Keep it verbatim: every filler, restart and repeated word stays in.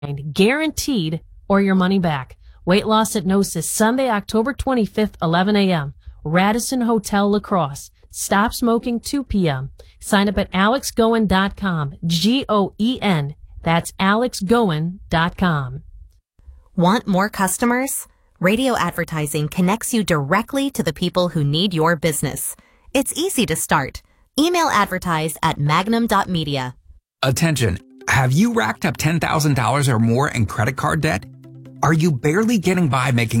guaranteed, or your money back. Weight loss hypnosis, Sunday, October twenty-fifth, eleven a.m. Radisson Hotel, La Crosse. Stop smoking, two p.m. Sign up at alex goen dot com. G O E N. That's alex goen dot com. Want more customers? Radio advertising connects you directly to the people who need your business. It's easy to start. Email advertise at magnum dot media. Attention. Have you racked up ten thousand dollars or more in credit card debt? Are you barely getting by making